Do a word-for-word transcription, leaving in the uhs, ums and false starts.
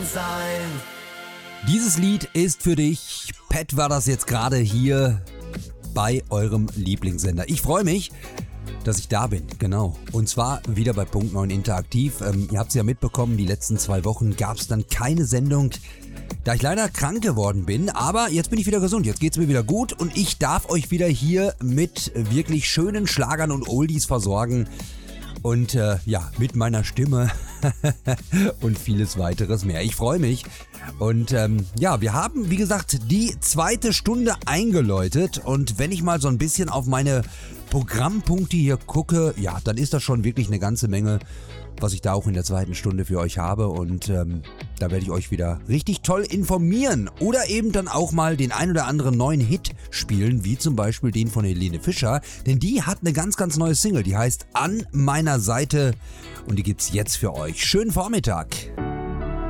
sein. Dieses Lied ist für dich. Pat war das jetzt gerade hier bei eurem Lieblingssender. Ich freue mich, dass ich da bin, genau. Und zwar wieder bei Punkt neun Interaktiv. Ähm, ihr habt es ja mitbekommen, die letzten zwei Wochen gab es dann keine Sendung, da ich leider krank geworden bin. Aber jetzt bin ich wieder gesund, jetzt geht es mir wieder gut und ich darf euch wieder hier mit wirklich schönen Schlagern und Oldies versorgen. Und äh, ja, mit meiner Stimme und vieles weiteres mehr. Ich freue mich. Und ähm, ja, wir haben, wie gesagt, die zweite Stunde eingeläutet. Und wenn ich mal so ein bisschen auf meine Programmpunkte hier gucke, ja, dann ist das schon wirklich eine ganze Menge, was ich da auch in der zweiten Stunde für euch habe. Und ähm, da werde ich euch wieder richtig toll informieren. Oder eben dann auch mal den ein oder anderen neuen Hit spielen, wie zum Beispiel den von Helene Fischer. Denn die hat eine ganz, ganz neue Single, die heißt An meiner Seite. Und die gibt's jetzt für euch. Schönen Vormittag.